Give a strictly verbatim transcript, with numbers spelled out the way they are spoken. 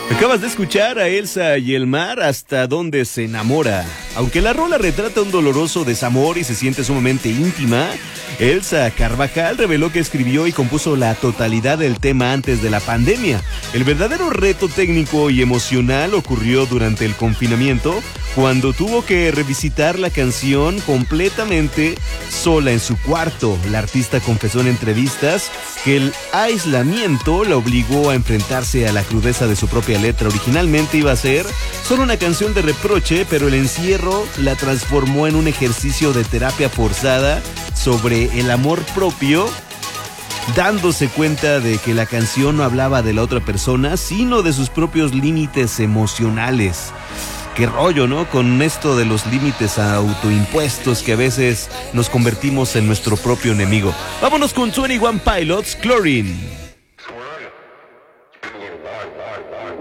Acabas de escuchar a Elsa y el mar hasta donde se enamora. Aunque la rola retrata un doloroso desamor y se siente sumamente íntima, Elsa Carvajal reveló que escribió y compuso la totalidad del tema antes de la pandemia. El verdadero reto técnico y emocional ocurrió durante el confinamiento, cuando tuvo que revisitar la canción completamente sola en su cuarto. La artista confesó en entrevistas que el aislamiento la obligó a enfrentarse a la crudeza de su propia letra. Originalmente iba a ser solo una canción de reproche, pero el encierro la transformó en un ejercicio de terapia forzada sobre el amor propio, dándose cuenta de que la canción no hablaba de la otra persona, sino de sus propios límites emocionales. Qué rollo, ¿no? Con esto de los límites autoimpuestos, que a veces nos convertimos en nuestro propio enemigo. Vámonos con veintiuno Pilots, Chlorine.